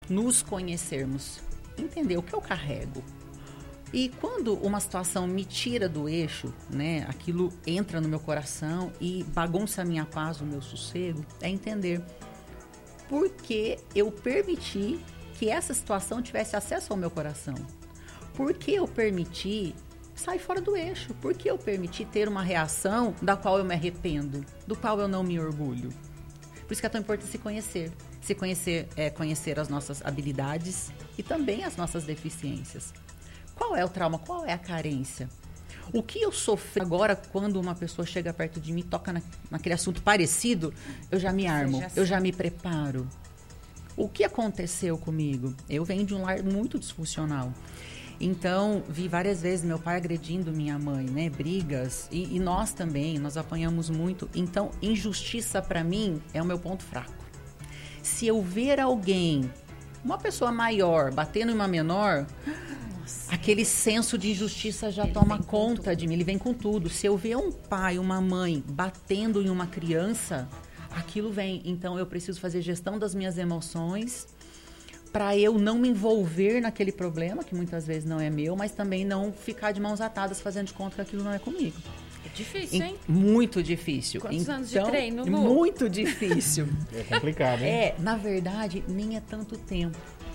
nos conhecermos, entender o que eu carrego. E quando uma situação me tira do eixo, né, aquilo entra no meu coração e bagunça a minha paz, o meu sossego, é entender por que eu permiti que essa situação tivesse acesso ao meu coração. Por que eu permiti sair fora do eixo? Por que eu permiti ter uma reação da qual eu me arrependo, do qual eu não me orgulho? Por isso que é tão importante se conhecer. Se conhecer é conhecer as nossas habilidades e também as nossas deficiências. Qual é o trauma? Qual é a carência? O que eu sofri agora quando uma pessoa chega perto de mim e toca naquele assunto parecido, eu já me armo, eu já me preparo. O que aconteceu comigo? Eu venho de um lar muito disfuncional. Então, vi várias vezes meu pai agredindo minha mãe, né? Brigas. E nós também, nós apanhamos muito. Então, injustiça para mim é o meu ponto fraco. Se eu ver alguém, uma pessoa maior, batendo em uma menor, aquele senso de injustiça já toma conta de mim. Ele vem com tudo. Se eu ver um pai, uma mãe batendo em uma criança, aquilo vem. Então, eu preciso fazer gestão das minhas emoções para eu não me envolver naquele problema, que muitas vezes não é meu, mas também não ficar de mãos atadas fazendo de conta que aquilo não é comigo. É difícil, hein? Muito difícil. Quantos anos de treino, Lu? Muito difícil. É complicado, hein? Na verdade, nem é tanto tempo.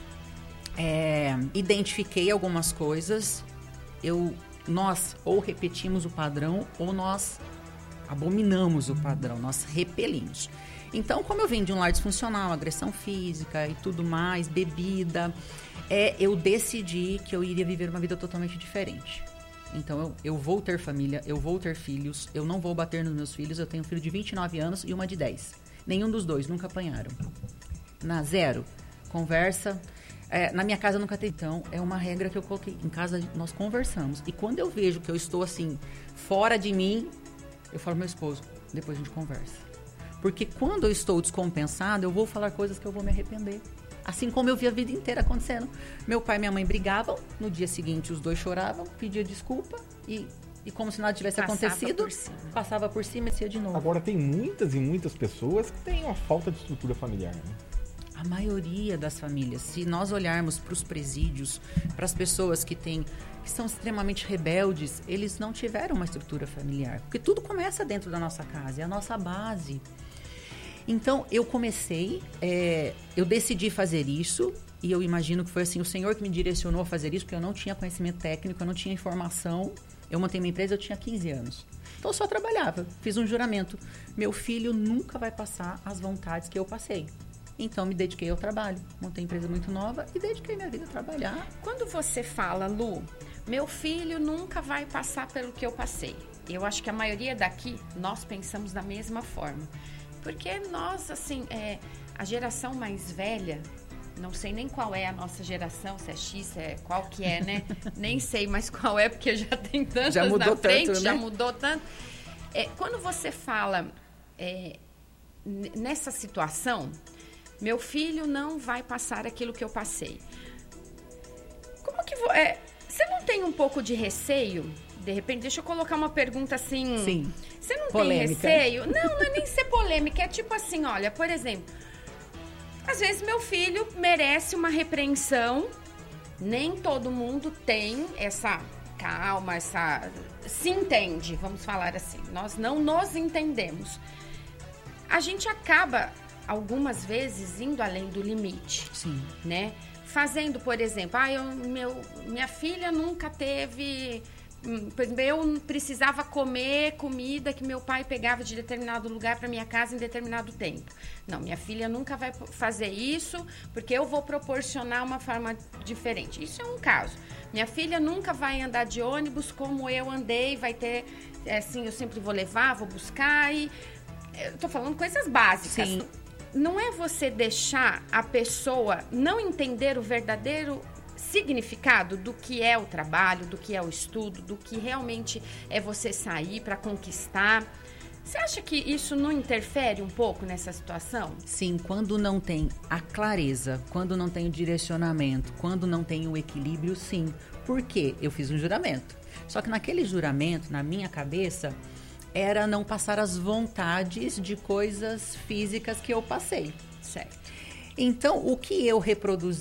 Identifiquei algumas coisas, nós ou repetimos o padrão ou nós abominamos o padrão, nós repelimos. Então, como eu vim de um lar disfuncional, agressão física e tudo mais, bebida, eu decidi que eu iria viver uma vida totalmente diferente. Então, eu vou ter família, eu vou ter filhos, eu não vou bater nos meus filhos, eu tenho um filho de 29 anos e uma de 10. Nenhum dos dois, nunca apanharam. Zero. Conversa. Na minha casa nunca tem. Então, é uma regra que eu coloquei. Em casa, nós conversamos. E quando eu vejo que eu estou, assim, fora de mim, eu falo pro meu esposo, depois a gente conversa. Porque quando eu estou descompensada, eu vou falar coisas que eu vou me arrepender. Assim como eu vi a vida inteira acontecendo. Meu pai e minha mãe brigavam, no dia seguinte os dois choravam, pediam desculpa e como se nada tivesse acontecido, passava por cima e descia de novo. Agora tem muitas e muitas pessoas que têm uma falta de estrutura familiar, né? A maioria das famílias, se nós olharmos para os presídios, para as pessoas que são extremamente rebeldes, eles não tiveram uma estrutura familiar. Porque tudo começa dentro da nossa casa, é a nossa base. Então, eu comecei, eu decidi fazer isso, e eu imagino que foi assim, o Senhor que me direcionou a fazer isso, porque eu não tinha conhecimento técnico, eu não tinha informação. Eu montei minha empresa, eu tinha 15 anos. Então, eu só trabalhava, fiz um juramento. Meu filho nunca vai passar as vontades que eu passei. Então, me dediquei ao trabalho. Montei uma empresa muito nova e dediquei minha vida a trabalhar. Quando você fala, Lu, meu filho nunca vai passar pelo que eu passei. Eu acho que a maioria daqui, nós pensamos da mesma forma. Porque nós, assim, a geração mais velha, não sei nem qual é a nossa geração, se é X, se é qual que é, né? Nem sei mais qual é, porque já tem tantas já mudou na frente, tanto, né? já mudou tanto. Quando você fala nessa situação, meu filho não vai passar aquilo que eu passei. Como que você não tem um pouco de receio? De repente, deixa eu colocar uma pergunta assim. Sim. Você não polêmica. Tem receio? Não é nem ser polêmica. É tipo assim, olha, por exemplo, às vezes meu filho merece uma repreensão. Nem todo mundo tem essa calma, se entende, vamos falar assim. Nós não nos entendemos. A gente acaba, algumas vezes, indo além do limite. Sim. Né? Fazendo, por exemplo, minha filha nunca teve... Eu precisava comer comida que meu pai pegava de determinado lugar para minha casa em determinado tempo. Não, minha filha nunca vai fazer isso porque eu vou proporcionar uma forma diferente. Isso é um caso. Minha filha nunca vai andar de ônibus como eu andei, vai ter, assim, eu sempre vou levar, vou buscar e... Eu tô falando coisas básicas. Sim. Não é você deixar a pessoa não entender o verdadeiro significado do que é o trabalho, do que é o estudo, do que realmente é você sair para conquistar. Você acha que isso não interfere um pouco nessa situação? Sim, quando não tem a clareza, quando não tem o direcionamento, quando não tem o equilíbrio, sim. Por quê? Eu fiz um juramento. Só que naquele juramento, na minha cabeça, era não passar as vontades de coisas físicas que eu passei. Certo. Então, o que eu reproduzi